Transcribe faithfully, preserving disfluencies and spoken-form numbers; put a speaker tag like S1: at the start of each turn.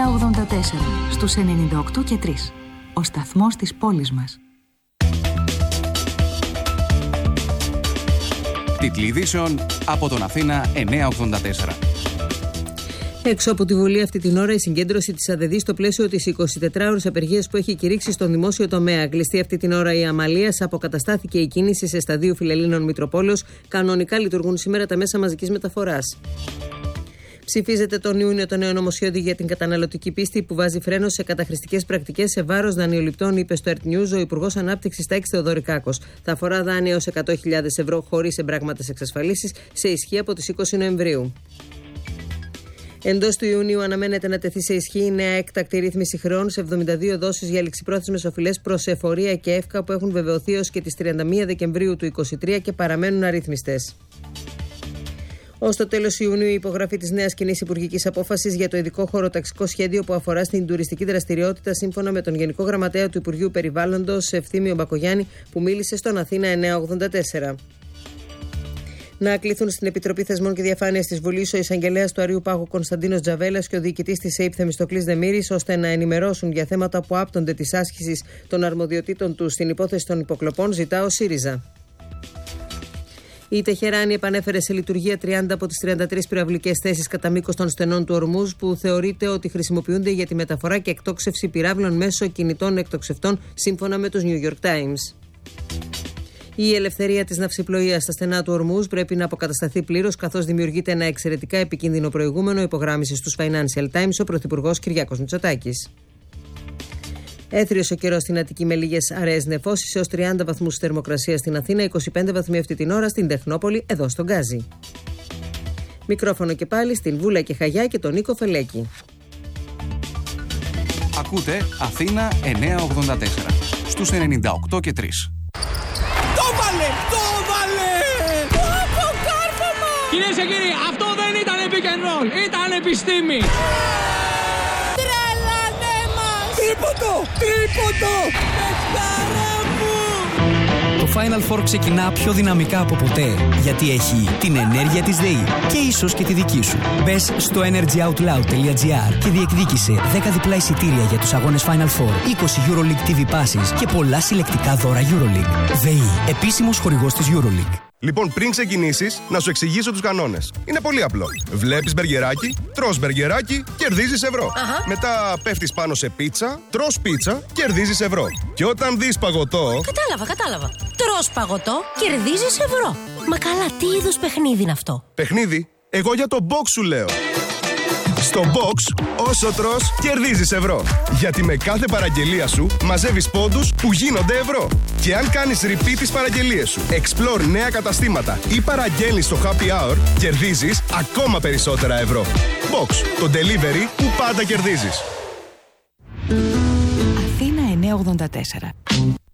S1: εννιά ογδόντα τέσσερα στους ενενήντα οκτώ και τρία. Ο σταθμός της πόλης μας.
S2: Τίτλοι ειδήσεων από τον Αθήνα εννιά ογδόντα τέσσερα.
S3: Έξω από τη Βουλή αυτή την ώρα η συγκέντρωση της ΑΔΕΔΗ στο πλαίσιο της εικοσιτετράωρης απεργίας που έχει κηρύξει στον δημόσιο τομέα. Κλειστή αυτή την ώρα η Αμαλίας, αποκαταστάθηκε η κίνηση σε σταδίου Φιλελλήνων Μητροπόλεως. Κανονικά λειτουργούν σήμερα τα μέσα μαζικής μεταφοράς. Ψηφίζεται τον Ιούνιο το νέο νομοσχέδιο για την καταναλωτική πίστη που βάζει φρένο σε καταχρηστικές πρακτικές σε βάρος δανειοληπτών, είπε στο Earth News ο Υπουργός Ανάπτυξης Τάκης Θεοδωρικάκος. Θα αφορά δάνεια έως εκατό χιλιάδες ευρώ χωρίς εμπράγματες εξασφαλίσεις, σε ισχύ από τις είκοσι Νοεμβρίου. Εντός του Ιουνίου αναμένεται να τεθεί σε ισχύ η νέα έκτακτη ρύθμιση χρεών σε εβδομήντα δύο δόσεις για ληξιπρόθεσμες οφειλές προς εφορία και εύκα που έχουν βεβαιωθεί ως και τις τριάντα μία Δεκεμβρίου του είκοσι τρία και παραμένουν αρρύθμιστες. Ως το τέλος Ιουνίου η υπογραφή της νέας κοινής υπουργικής απόφασης για το ειδικό χωροταξικό σχέδιο που αφορά στην τουριστική δραστηριότητα, σύμφωνα με τον Γενικό Γραμματέα του Υπουργείου Περιβάλλοντος Ευθύμιο Μπακογιάννη, που μίλησε στον Αθήνα εννιά ογδόντα τέσσερα. Να κληθούν στην Επιτροπή Θεσμών και Διαφάνειας της Βουλής ο εισαγγελέας του Αρείου Πάγου Κωνσταντίνος Τζαβέλας και ο διοικητής της ΕΥΠ Θεμιστοκλής Δεμήρης, ώστε να ενημερώσουν για θέματα που άπτονται της άσκησης των αρμοδιοτήτων τους στην υπόθεση των υποκλοπών, ζητά ο ΣΥΡΙΖΑ. Η Τεχεράνη επανέφερε σε λειτουργία τριάντα από τις τριάντα τρεις πυραυλικές θέσεις κατά μήκος των στενών του Ορμούζ, που θεωρείται ότι χρησιμοποιούνται για τη μεταφορά και εκτόξευση πυράβλων μέσω κινητών εκτοξευτών, σύμφωνα με τους New York Times. Η ελευθερία της ναυσιπλοείας στα στενά του Ορμούζ πρέπει να αποκατασταθεί πλήρως, καθώς δημιουργείται ένα εξαιρετικά επικίνδυνο προηγούμενο, υπογράμμισε στους Financial Times ο Πρωθυπουργός Κυριάκος Μητσοτάκης. Έθριος ο καιρός στην Αττική με λίγες αραιές νεφώσεις έως τριάντα βαθμούς θερμοκρασία στην Αθήνα, είκοσι πέντε βαθμοί αυτή την ώρα στην Τεχνόπολη, εδώ στον Γκάζι. Μικρόφωνο και πάλι στην Βούλα και Χαγιά και τον Νίκο Φελέκη.
S2: Ακούτε Αθήνα εννιά ογδόντα τέσσερα στους ενενήντα οκτώ και τρία.
S4: Το βάλε! Το βάλε! Το κάρφωμα! Κυρίες και κύριοι, αυτό δεν ήταν pick and roll, ήταν επιστήμη! Τρίποντο! Τρίποντο! Πεκτάρα μου!
S5: Το Final Four ξεκινά πιο δυναμικά από ποτέ, γιατί έχει την ενέργεια της ΔΕΗ και ίσως και τη δική σου. Μπες στο energyoutloud τελεία gr και διεκδίκησε δέκα διπλά εισιτήρια για τους αγώνες Final Four, είκοσι EuroLeague τι βι Passes και πολλά συλλεκτικά δώρα EuroLeague. ΔΕΗ, επίσημος χορηγός της EuroLeague.
S6: Λοιπόν, πριν ξεκινήσεις, να σου εξηγήσω τους κανόνες. Είναι πολύ απλό. Βλέπεις μπεργκεράκι, τρως μπεργκεράκι, κερδίζεις ευρώ.
S7: Αχα.
S6: Μετά πέφτεις πάνω σε πίτσα, τρως πίτσα, κερδίζεις ευρώ. Και όταν δεις παγωτό...
S7: Κατάλαβα, κατάλαβα. Τρως παγωτό, κερδίζεις ευρώ. Μα καλά, τι είδους παιχνίδι είναι αυτό?
S6: Παιχνίδι? Εγώ για το box σου λέω. Στο box, όσο τρως, κερδίζεις ευρώ. Γιατί με κάθε παραγγελία σου μαζεύεις πόντους που γίνονται ευρώ. Και αν κάνεις repeat τις παραγγελίες σου, explore νέα καταστήματα ή παραγγέλνεις στο happy hour, κερδίζεις ακόμα περισσότερα ευρώ. Box, το delivery που πάντα κερδίζεις.
S1: Αθήνα εννιά ογδόντα τέσσερα.